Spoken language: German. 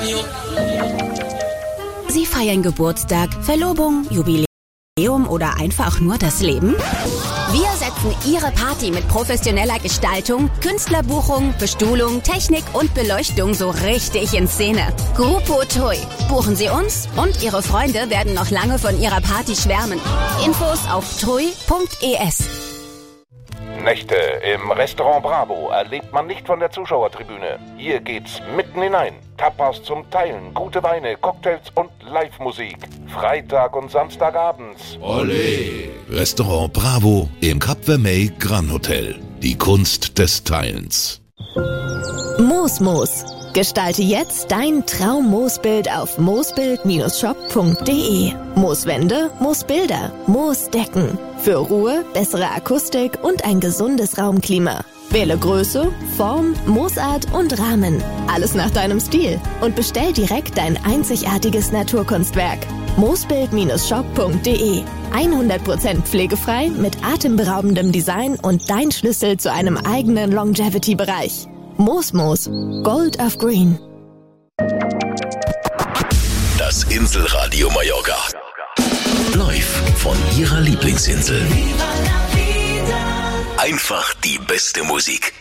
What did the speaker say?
Sie feiern Geburtstag, Verlobung, Jubiläum oder einfach nur das Leben? Wir setzen Ihre Party mit professioneller Gestaltung, Künstlerbuchung, Bestuhlung, Technik und Beleuchtung so richtig in Szene. Grupo TUI. Buchen Sie uns und Ihre Freunde werden noch lange von Ihrer Party schwärmen. Infos auf tui.es. Nächte im Restaurant Bravo erlebt man nicht von der Zuschauertribüne. Hier geht's mitten hinein. Tapas zum Teilen, gute Weine, Cocktails und Live-Musik. Freitag und Samstagabends. Olé! Restaurant Bravo im Cap Vermeil Gran Hotel. Die Kunst des Teilens. Moosmoos. Gestalte jetzt dein Traum-Moosbild auf moosbild-shop.de. Mooswände, Moosbilder, Moosdecken. Für Ruhe, bessere Akustik und ein gesundes Raumklima. Wähle Größe, Form, Moosart und Rahmen. Alles nach deinem Stil. Und bestell direkt dein einzigartiges Naturkunstwerk. moosbild-shop.de. 100% pflegefrei mit atemberaubendem Design und dein Schlüssel zu einem eigenen Longevity-Bereich. Moosmoos. Gold of Green. Das Inselradio Mallorca. Live von Ihrer Lieblingsinsel. Einfach die beste Musik.